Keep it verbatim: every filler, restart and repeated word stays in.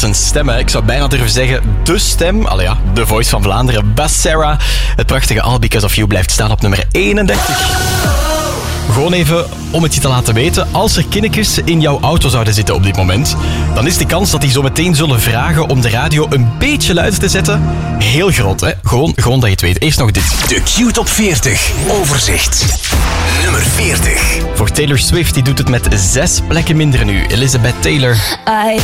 een stem. Hè. Ik zou bijna durven zeggen, de stem. Allee ja, de voice van Vlaanderen. Basera. Het prachtige All Because of You blijft staan op nummer eenendertig. Gewoon even om het je te laten weten. Als er kindertjes in jouw auto zouden zitten op dit moment, dan is de kans dat die zo meteen zullen vragen om de radio een beetje luider te zetten heel groot. Hè? Gewoon, gewoon dat je het weet. Eerst nog dit. De Q-top veertig. Overzicht. Nummer veertig. Voor Taylor Swift, die doet het met zes plekken minder nu. Elizabeth Taylor. I